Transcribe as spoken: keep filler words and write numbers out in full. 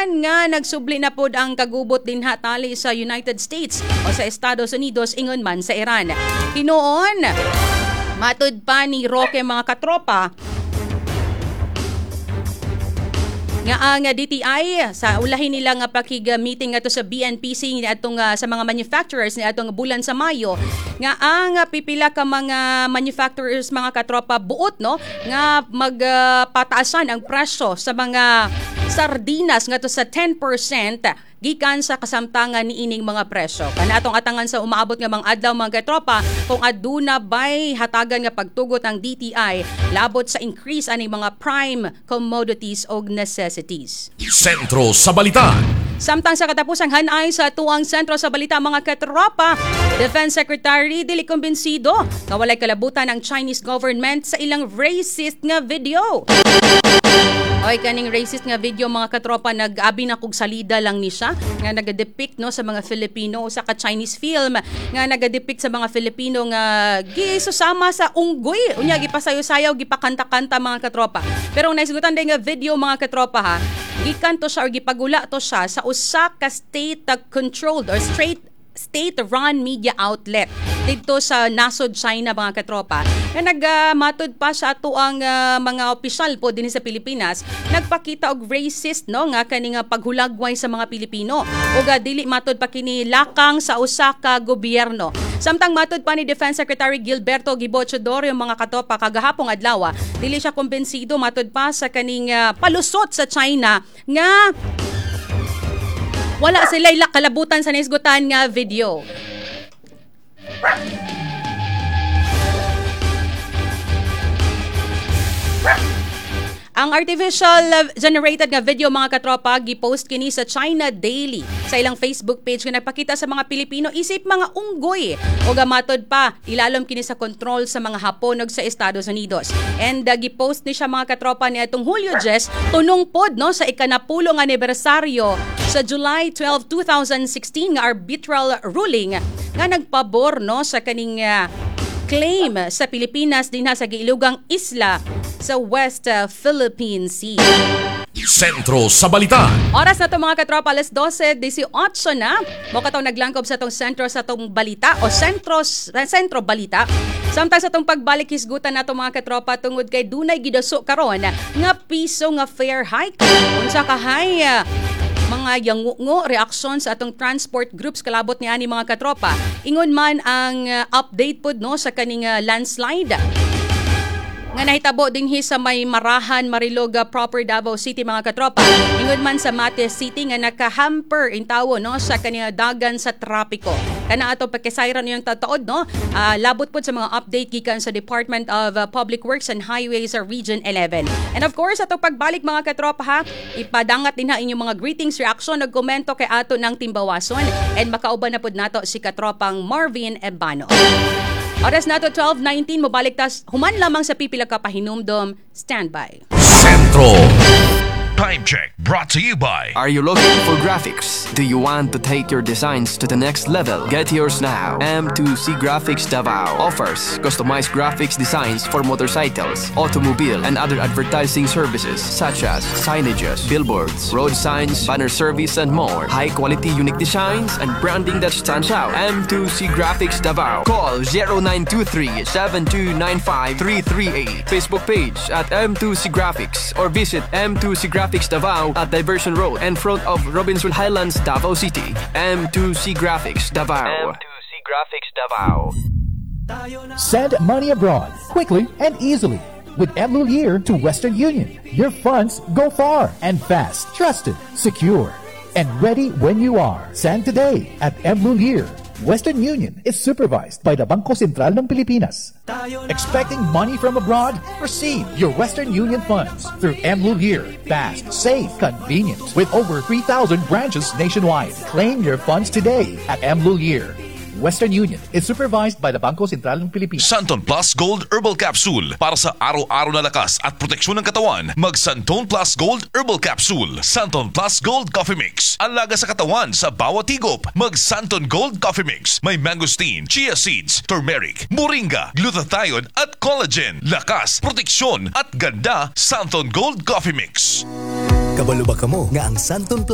human nga nagsubli na pod ang kagubot din hatali sa United States o sa Estados Unidos ingon man sa Iran. Tinuon, matud pa ni Roque mga katropa, nga ang D T I sa ulahin nila nga pakig-meeting ato sa B N P C ni atong uh, sa mga manufacturers ni atong bulan sa Mayo nga ang uh, pipila ka mga manufacturers mga katropa buot no nga magpataasan uh, ang presyo sa mga sardinas nga to sa ten percent gikan sa kasamtangan ni ining mga presyo. Kanatong atangan sa umaabot nga mga adlaw mga katropa kung aduna bay hatagan nga pagtugot ang D T I labot sa increase aning mga prime commodities o necessities. Sentro sa Balita. Samtang sa katapusang hanay sa tuang sentro sa balita mga katropa, Defense Secretary dili kumbinsido nga walay kalabutan ang Chinese government sa ilang racist nga video. Oy, kaning racist nga video mga katropa, nag-abi na kog salida lang ni siya nga nagadepict no sa mga Filipino o sa ka-Chinese film nga nagadepict sa mga Filipino nga gisusama sa unggoy unya gipasayo-sayaw gipakanta-kanta mga katropa. Pero naisgutan din nga video mga katropa ha, gikanto siya or gipagula to siya sa usa ka state controlled or straight state-run media outlet dito sa nasod China mga katropa na nagmatod uh, pa sa ato ang uh, mga opisyal po din sa Pilipinas nagpakita og racist no nga kani nga paghulagway sa mga Pilipino ug uh, dili matod pa kini lakang sa usa ka gobyerno. Samtang matod pa ni Defense Secretary Gilberto Gibochodoro yung mga katropa kagahapong adlaw dili siya kumbensido matod pa sa kaning uh, palusot sa China nga wala sila ilak kalabutan sa naisgutan nga video. Ang artificial generated nga video mga katropa gipost kini sa China Daily sa ilang Facebook page nga nagpakita sa mga Pilipino isip mga unggoy o gamatod pa ilalom kini sa control sa mga Hapon ug sa Estados Unidos. And uh, gipost ni siya mga katropa ni atong Hulyo Jess tunong pod no sa ikanapulong anibersaryo sa July twelfth, twenty sixteen nga arbitral ruling nga nagpabor no sa kaning uh, claim sa Pilipinas din sa giilugang isla sa West uh, Philippine Sea. Sentro sa Balita. Oras na to mga katropa, alas dose eighteen na. Mo ka naglangkob sa tong sentro sa tong balita o sentro sentro balita. Samtang sa tong pagbalik hisgutan nato mga katropa tungod kay dunay gidaso karon nga piso nga fare hike. Unsa kahay mga yangungo reaksyon sa atong transport groups kalabot ni ani mga katropa. Ingon man ang uh, update pod no sa kaning uh, landslide nga nahitabo dinhi sa may Marahan, Mariloga, proper Davao City mga katropa. Ingon man sa Mate City nga nakahamper in tawo no sa kanina dagan sa trapiko. Kana ato pagkasayran yung tataod no. Uh, labot pod sa mga update gikan sa Department of uh, Public Works and Highways sa Region eleven. And of course ato pagbalik mga katropa ha, ipadangat din ha inyong mga greetings, reaction, nagkomento kay ato ng Timbawason and makauban na pod nato si katropang Marvin Ebano. Oras nato twelve nineteen, mobalik tas human lamang sa pipila ka pahinumdom. Standby. Sentro Time check brought to you by... Are you looking for graphics? Do you want to take your designs to the next level? Get yours now. M two C Graphics Davao offers customized graphics designs for motorcycles, automobile, and other advertising services such as signages, billboards, road signs, banner service, and more. High-quality unique designs and branding that stands out. M two C Graphics Davao. Call zero nine two three, seven two nine five, three three eight. Facebook page at M two C Graphics or visit M two C Graphics Davao at Diversion Road in front of Robinson Highlands, Davao City. M two C Graphics Davao. M two C Graphics Davao. Send money abroad quickly and easily with Mlulir to Western Union. Your funds go far and fast, trusted, secure, and ready when you are. Send today at Mlulir. Western Union is supervised by the Bangko Sentral ng Pilipinas. Expecting money from abroad? Receive your Western Union funds through Mlulir. Fast, safe, convenient. With over three thousand branches nationwide. Claim your funds today at Mlulir. Western Union is supervised by the Bangko Sentral ng Pilipinas. Santon Plus Gold Herbal Capsule. Para sa araw-araw na lakas at proteksyon ng katawan, mag Santon Plus Gold Herbal Capsule. Santon Plus Gold Coffee Mix. Ang laga sa katawan sa bawat higop. Mag Santon Gold Coffee Mix. May mangosteen, chia seeds, turmeric, moringa, glutathione at collagen. Lakas, proteksyon at ganda. Santon Gold Coffee Mix. Kabalo ba kamo nga ang Santon